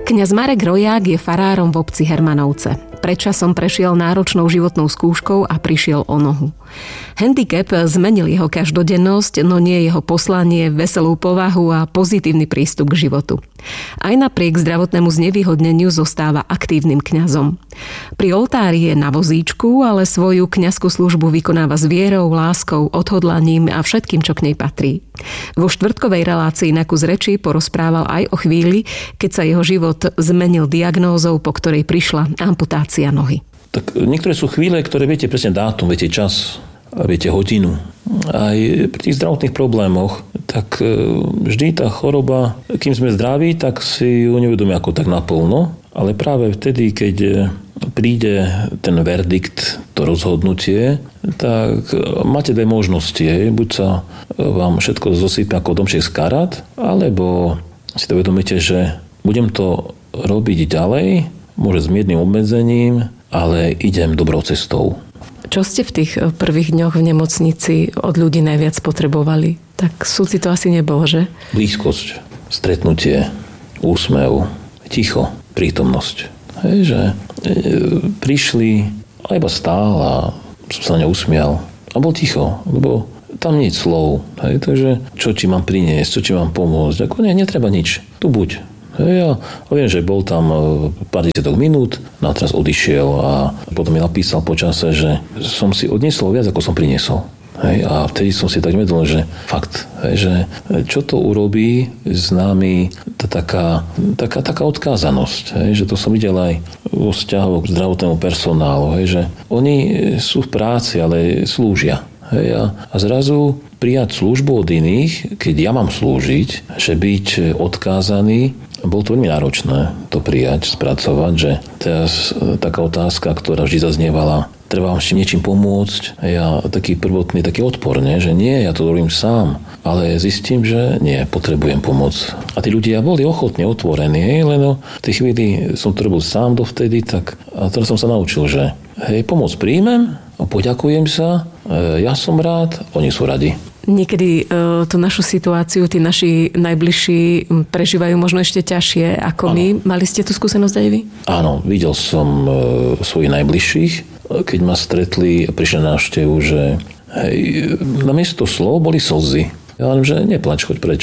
Kňaz Marek Roják je farárom v obci Hermanovce. Predčasom prešiel náročnou životnou skúškou a prišiel o nohu. Handicap zmenil jeho každodennosť, no nie jeho poslanie, veselú povahu a pozitívny prístup k životu. Aj napriek zdravotnému znevýhodneniu zostáva aktívnym kňazom. Pri oltári je na vozíčku, ale svoju kňazskú službu vykonáva s vierou, láskou, odhodlaním a všetkým, čo k nej patrí. Vo štvrtkovej relácii Na kus reči porozprával aj o chvíli, keď sa jeho život zmenil diagnózou, po ktorej prišla amputácia nohy. Tak niektoré sú chvíle, ktoré viete presne dátum, viete čas, a viete hodinu. Aj pri tých zdravotných problémoch, tak vždy tá choroba, kým sme zdraví, tak si ju nevedomí ako tak naplno, ale práve vtedy, keď príde ten verdikt, to rozhodnutie, tak máte dve možnosti. Buď sa vám všetko zosype ako domček z karát, alebo si to vedomíte, že budem to robiť ďalej, môže s miernym obmedzením, ale idem dobrou cestou. Čo ste v tých prvých dňoch v nemocnici od ľudí najviac potrebovali? Tak súci to asi nebolo, že? Blízkosť, stretnutie, úsmev, ticho, prítomnosť. Že prišli a iba stál a som sa na ňa usmial. A bol ticho, lebo tam nie je slov. Takže čo ti mám priniesť, čo ti mám pomôcť? Ako netreba nič. Tu buď. Ja viem, že bol tam pár desiatok minút, no a teraz odišiel a potom mi napísal počase, že som si odniesol viac, ako som priniesol. A vtedy som si tak vedel, že fakt, že čo to urobí s nami, taká odkázanosť, že to som videl aj vo vzťahu k zdravotnému personálu, že oni sú v práci, ale slúžia. A zrazu prijať službu od iných, keď ja mám slúžiť, že byť odkázaný, bolo to veľmi náročné to prijať, spracovať, že teraz taká otázka, ktorá vždy zaznievala, treba vám niečím pomôcť. Ja taký prvotný, taký odpor, že nie, ja to robím sám, ale zistím, že nie, potrebujem pomoc. A tí ľudia boli ochotne otvorení, len v tej chvíli som to robil sám dovtedy, tak a teraz som sa naučil, že pomoc príjmem, poďakujem sa, ja som rád, oni sú radi. Niekedy tú našu situáciu tí naši najbližší prežívajú možno ešte ťažšie ako my. Mali ste tú skúsenosť aj vy? Áno, videl som svojich najbližších, keď ma stretli a prišli na návštevu, že namiesto slov boli slzy. Ja hovorím, že neplač, choď preč.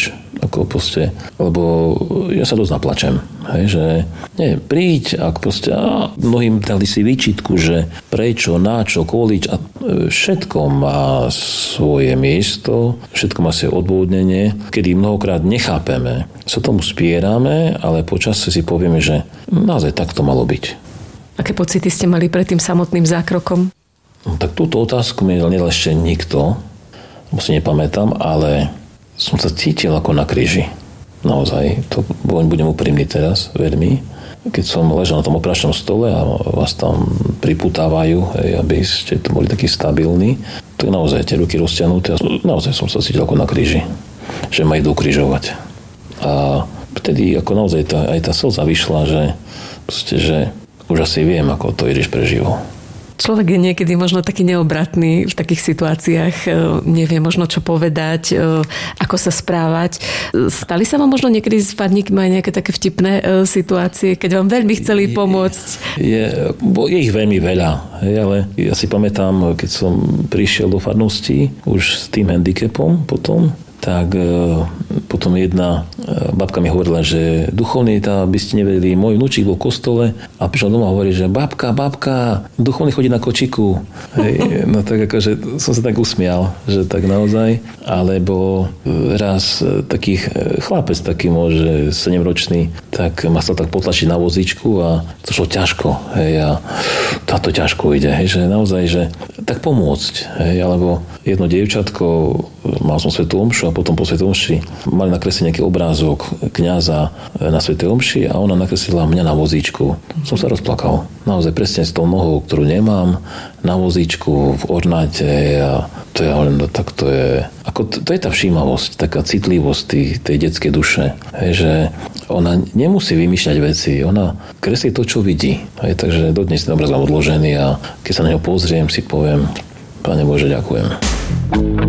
Lebo ja sa dosť naplačem. Že nie, príď, mnohým dali si výčitku, že prečo, na čo, kvôli, a všetko má svoje miesto, všetko má svoje odôvodnenie, kedy mnohokrát nechápeme. Sa tomu spierame, ale počasie si povieme, že naozaj tak to malo byť. Aké pocity ste mali pred tým samotným zákrokom? Tak túto otázku mi nedal ešte nikto, si nepamätám, ale som sa cítil ako na kríži. Naozaj, to budem úprimný teraz, veľmi. Keď som ležal na tom operačnom stole a vás tam priputávajú, aby ste to boli takí stabilní, tak naozaj tie ruky rozťahnuté. Naozaj som sa cítil ako na kríži, že ma idú križovať. A vtedy ako naozaj aj tá slza vyšla, že už asi viem, ako to Ježiš prežíval. Človek je niekedy možno taký neobratný v takých situáciách, nevie možno čo povedať, ako sa správať. Stali sa vám možno niekedy s farníkmi aj nejaké také vtipné situácie, keď vám veľmi chceli pomôcť? Je ich veľmi veľa, ale ja si pamätám, keď som prišiel do farnosti už s tým handicapom potom, tak potom jedna babka mi hovorila, že duchovný, by ste nevedeli, môj vnúčik bol v kostole a prišiel doma a hovorí, že babka, duchovný chodí na kočiku. No tak akože som sa tak usmial, že tak naozaj. Alebo raz taký chlapec, taký môže 7-ročný, tak ma stal tak potlačiť na vozíčku a to šlo ťažko. A táto ťažko ide, že naozaj, že tak pomôcť. Alebo jedno dievčatko, mal som svätú omšu a potom po svätej omši mali nakresliť nejaký obrázok kňaza na svätej omši a ona nakreslila mňa na vozíčku. Som sa rozplakal. Naozaj presne s tou nohou, ktorú nemám, na vozíčku, v ornáte a to je, tak to je, to je tá všímavosť, taká citlivosť tej detskej duše, že ona nemusí vymýšľať veci, ona kreslí to, čo vidí. Takže dodnes ten obraz mám odložený a keď sa na ňo pozriem, si poviem, Pane Bože, ďakujem.